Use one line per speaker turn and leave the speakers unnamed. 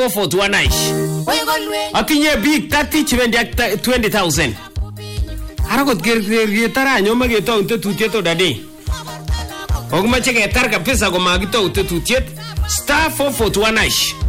441 ash. Atinye big 30 chibendi ak 20,000. Harakot getara nyoma getou tetutiet odade. Ogmache getar kabisa komakito tetutiet. Star 441 ash.